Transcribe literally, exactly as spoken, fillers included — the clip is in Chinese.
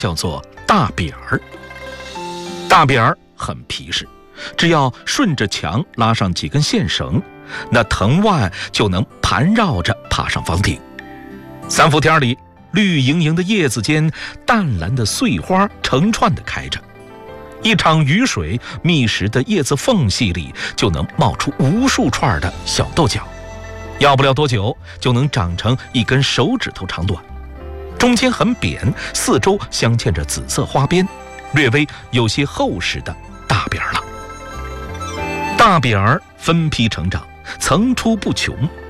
叫做大扁儿。大扁儿很皮实，只要顺着墙拉上几根线绳，那藤蔓就能盘绕着爬上房顶。三伏天里，绿莹莹的叶子间，淡蓝的碎花成串地开着。一场雨水密实的叶子缝隙里，就能冒出无数串的小豆角，要不了多久就能长成一根手指头长短，中间很扁，四周镶嵌着紫色花边，略微有些厚实的大扁儿了。大扁儿分批成长，层出不穷，